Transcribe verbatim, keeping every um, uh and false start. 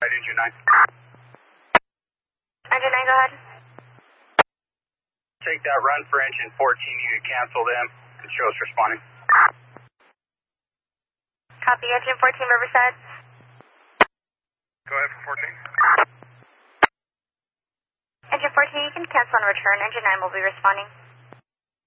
Engine nine. Engine nine, go ahead. Take that run for engine fourteen. You can cancel them and show us responding. Copy, engine fourteen, Riverside. Go ahead for fourteen. Engine fourteen, you can cancel and return. Engine nine will be responding.